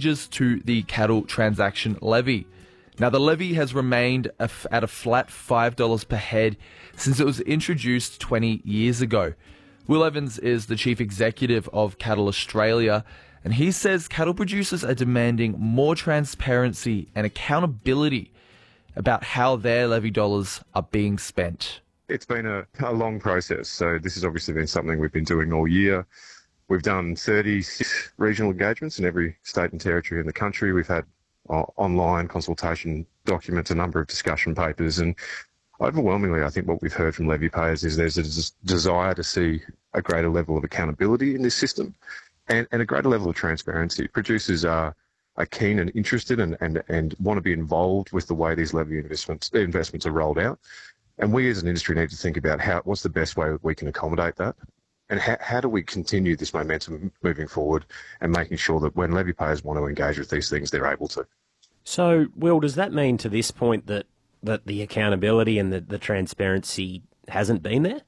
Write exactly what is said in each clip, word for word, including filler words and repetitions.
changes to the cattle transaction levy. Now, the levy has remained at a flat five dollars per head since it was introduced twenty years ago. Will Evans is the chief executive of Cattle Australia, and he says cattle producers are demanding more transparency and accountability about how their levy dollars are being spent. It's been a, a long process, so this has obviously been something we've been doing all year. We've done thirty-six regional engagements in every state and territory in the country. We've had uh, online consultation documents, a number of discussion papers, and overwhelmingly, I think what we've heard from levy payers is there's a des- desire to see a greater level of accountability in this system and, and a greater level of transparency. Producers are, are keen and interested and, and, and want to be involved with the way these levy investments, investments are rolled out. And we as an industry need to think about how what's the best way that we can accommodate that. And how, how do we continue this momentum moving forward and making sure that when levy payers want to engage with these things, they're able to. So, Will, does that mean to this point that, that the accountability and the, the transparency hasn't been there?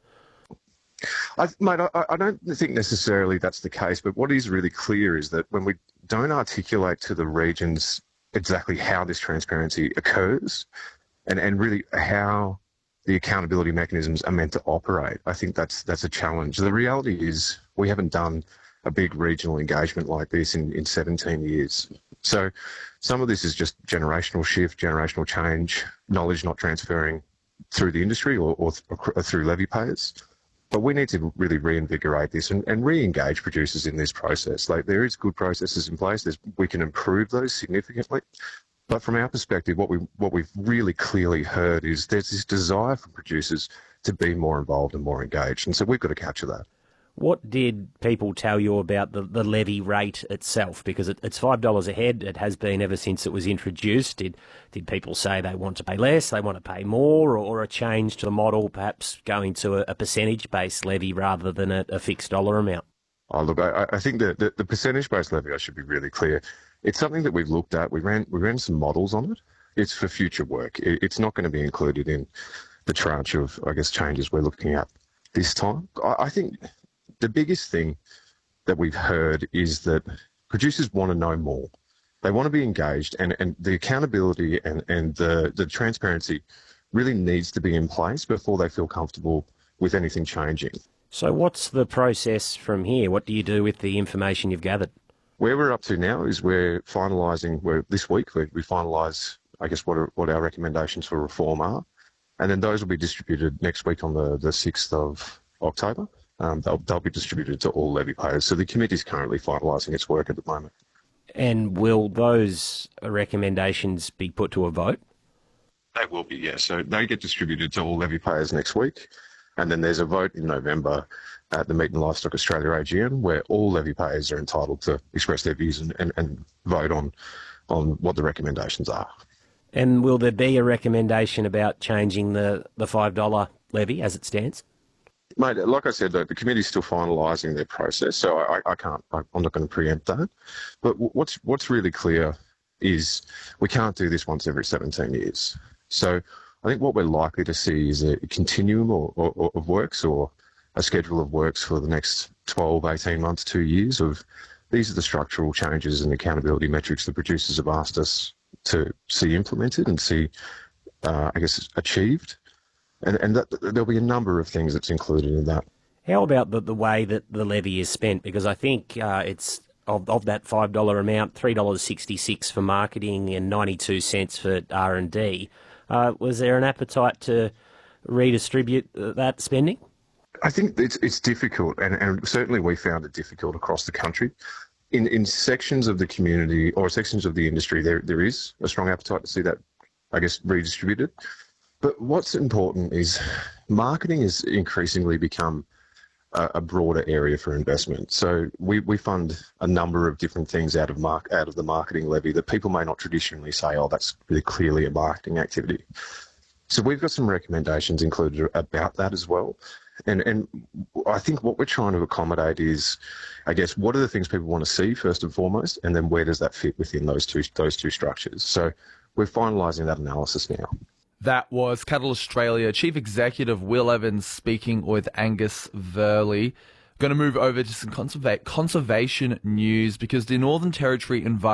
I, mate, I, I don't think necessarily that's the case, but what is really clear is that when we don't articulate to the regions exactly how this transparency occurs and, and really how the accountability mechanisms are meant to operate, I think that's that's a challenge. The reality is we haven't done a big regional engagement like this in, in seventeen years. So some of this is just generational shift, generational change, knowledge not transferring through the industry or, or, or through levy payers. But we need to really reinvigorate this and, and re-engage producers in this process. Like, there is good processes in place. There's, we can improve those significantly. But from our perspective, what we what we've really clearly heard is there's this desire for producers to be more involved and more engaged, and so we've got to capture that. What did people tell you about the, the levy rate itself? Because it, it's five dollars a head. It has been ever since it was introduced. Did did people say they want to pay less, they want to pay more, or, or a change to the model, perhaps going to a, a percentage-based levy rather than a, a fixed dollar amount? Oh, look, I, I think that the, the percentage-based levy, I should be really clear, it's something that we've looked at. We ran we ran some models on it. It's for future work. It, it's not going to be included in the tranche of, I guess, changes we're looking at this time. I, I think the biggest thing that we've heard is that producers want to know more. They want to be engaged, and, and the accountability and, and the, the transparency really needs to be in place before they feel comfortable with anything changing. So what's the process from here? What do you do with the information you've gathered? Where we're up to now is we're finalising, we're, this week we, we finalise, I guess, what, are, what our recommendations for reform are, and then those will be distributed next week on the, the sixth of October. Um, they'll, they'll be distributed to all levy payers. So the committee is currently finalising its work at the moment. And will those recommendations be put to a vote? They will be, yes. So they get distributed to all levy payers next week. And then there's a vote in November at the Meat and Livestock Australia A G M where all levy payers are entitled to express their views and, and, and vote on, on what the recommendations are. And will there be a recommendation about changing the, the five dollar levy as it stands? Mate, like I said, the, the committee's still finalising their process, so I, I can't, I, I'm not going to preempt that. But what's what's really clear is we can't do this once every seventeen years. So I think what we're likely to see is a continuum or, or, of works or a schedule of works for the next twelve, eighteen months, two years of these are the structural changes and accountability metrics the producers have asked us to see implemented and see, uh, I guess, achieved. And, and that, there'll be a number of things that's included in that. How about the, the way that the levy is spent? Because I think uh, it's of, of that five dollar amount, three dollars sixty-six for marketing and ninety-two cents for R and D. Uh, was there an appetite to redistribute that spending? I think it's it's difficult, and, and certainly we found it difficult across the country. In in sections of the community or sections of the industry, there there is a strong appetite to see that, I guess, redistributed. But what's important is marketing has increasingly become a, a broader area for investment. So we, we fund a number of different things out of mark, out of the marketing levy that people may not traditionally say, oh, that's really clearly a marketing activity. So we've got some recommendations included about that as well. And and I think what we're trying to accommodate is, I guess, what are the things people want to see first and foremost, and then where does that fit within those two those two structures? So we're finalising that analysis now. That was Cattle Australia Chief Executive Will Evans speaking with Angus Verley. Going to move over to some conserva- conservation news because the Northern Territory Environment